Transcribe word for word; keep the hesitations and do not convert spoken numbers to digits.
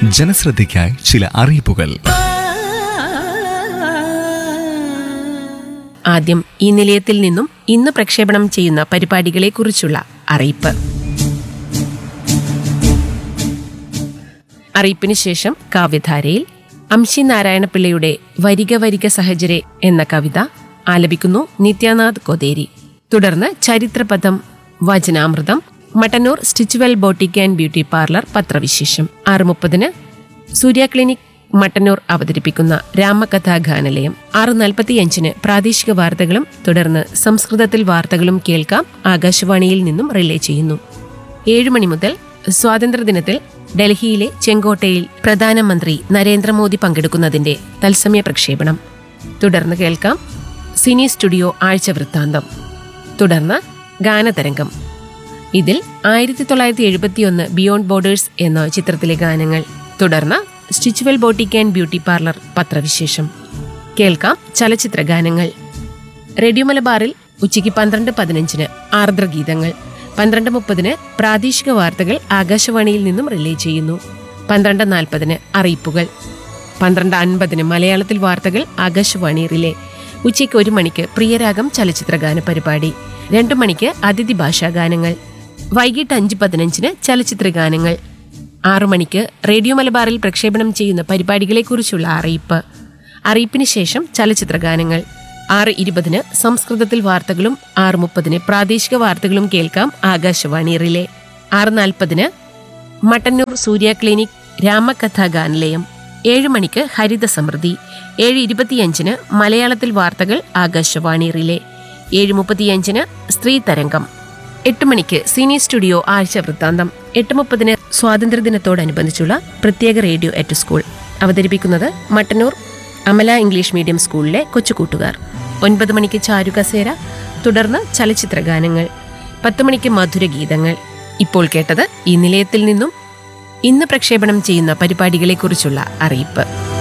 ജനശ്രദ്ധയ്ക്കായി ചില അറിയിപ്പുകൾ. ആദ്യം ഈ നിലയത്തിൽ നിന്നും ഇന്ന് പ്രക്ഷേപണം ചെയ്യുന്ന പരിപാടികളെക്കുറിച്ചുള്ള അറിയിപ്പ്. അറിയിപ്പിന് ശേഷം കാവ്യധാരയിൽ അംശി നാരായണപിള്ളയുടെ വരിക വരിക സഹചരെ എന്ന കവിത ആലപിക്കുന്നു നിത്യാനാഥ് കൊതേരി. തുടർന്ന് ചരിത്രപഥം, വചനാമൃതം, Mattannur Stitchwell boutique and beauty parlour പത്രവിശേഷം. ആറ് മുപ്പതിന് സൂര്യ ക്ലിനിക് മട്ടന്നൂർ അവതരിപ്പിക്കുന്ന രാമകഥാഗാനലയം. ആറ് നാൽപ്പത്തിയഞ്ചിന് പ്രാദേശിക വാർത്തകളും തുടർന്ന് സംസ്കൃതത്തിൽ വാർത്തകളും കേൾക്കാം, ആകാശവാണിയിൽ നിന്നും റിലേ ചെയ്യുന്നു. ഏഴുമണി മുതൽ സ്വാതന്ത്ര്യദിനത്തിൽ ഡൽഹിയിലെ ചെങ്കോട്ടയിൽ പ്രധാനമന്ത്രി നരേന്ദ്രമോദി പങ്കെടുക്കുന്നതിന്റെ തത്സമയ പ്രക്ഷേപണം. തുടർന്ന് കേൾക്കാം സിനി സ്റ്റുഡിയോ ആഴ്ച വൃത്താന്തം. തുടർന്ന് ഗാനതരംഗം. ഇതിൽ ആയിരത്തി തൊള്ളായിരത്തി എഴുപത്തിയൊന്ന് ബിയോണ്ട് ബോർഡേഴ്സ് എന്ന ചിത്രത്തിലെ ഗാനങ്ങൾ. തുടർന്ന് Stitchwell boutique and beauty parlour പത്രവിശേഷം. കേൾക്കാം ചലച്ചിത്ര ഗാനങ്ങൾ. റേഡിയോ മലബാറിൽ ഉച്ചയ്ക്ക് പന്ത്രണ്ട് പതിനഞ്ചിന് ആർദ്രഗീതങ്ങൾ. പന്ത്രണ്ട് മുപ്പതിന് പ്രാദേശിക വാർത്തകൾ ആകാശവാണിയിൽ നിന്നും റിലേ ചെയ്യുന്നു. പന്ത്രണ്ട് നാൽപ്പതിന് അറിയിപ്പുകൾ. പന്ത്രണ്ട് അൻപതിന് മലയാളത്തിൽ വാർത്തകൾ ആകാശവാണി റിലേ. ഉച്ചയ്ക്ക് ഒരു മണിക്ക് പ്രിയരാഗം ചലച്ചിത്ര ഗാന പരിപാടി. രണ്ടു മണിക്ക് അതിഥി ഭാഷാ ഗാനങ്ങൾ. വൈകിട്ട് അഞ്ച് പതിനഞ്ചിന് ചലച്ചിത്ര ഗാനങ്ങൾ. ആറു മണിക്ക് റേഡിയോ മലബാറിൽ പ്രക്ഷേപണം ചെയ്യുന്ന പരിപാടികളെക്കുറിച്ചുള്ള അറിയിപ്പ്. അറിയിപ്പിന് ശേഷം ചലച്ചിത്ര ഗാനങ്ങൾ. ആറ് ഇരുപതിന് സംസ്കൃതത്തിൽ വാർത്തകളും ആറ് മുപ്പതിന് പ്രാദേശിക വാർത്തകളും കേൾക്കാം, ആകാശവാണി റിലേ. ആറ് നാൽപ്പതിന് മട്ടന്നൂർ സൂര്യ ക്ലിനിക് രാമകഥാഗാനലയം. ഏഴ് മണിക്ക് ഹരിത സമൃദ്ധി. ഏഴ് ഇരുപത്തിയഞ്ചിന് മലയാളത്തിൽ വാർത്തകൾ ആകാശവാണി റിലേ. ഏഴ് മുപ്പത്തിയഞ്ചിന് സ്ത്രീ തരംഗം. എട്ട് മണിക്ക് സിനി സ്റ്റുഡിയോ ആഴ്ച വൃത്താന്തം. എട്ട് മുപ്പതിന് സ്വാതന്ത്ര്യദിനത്തോടനുബന്ധിച്ചുള്ള പ്രത്യേക റേഡിയോ എറ്റ് സ്കൂൾ അവതരിപ്പിക്കുന്നത് മട്ടന്നൂർ അമല ഇംഗ്ലീഷ് മീഡിയം സ്കൂളിലെ കൊച്ചുകൂട്ടുകാർ. ഒൻപത് മണിക്ക് ചാരുകസേര. തുടർന്ന് ചലച്ചിത്ര ഗാനങ്ങൾ. പത്ത് മണിക്ക് മധുരഗീതങ്ങൾ. ഇപ്പോൾ കേട്ടത് ഈ നിലയത്തിൽ നിന്നും ഇന്ന് പ്രക്ഷേപണം ചെയ്യുന്ന പരിപാടികളെക്കുറിച്ചുള്ള അറിയിപ്പ്.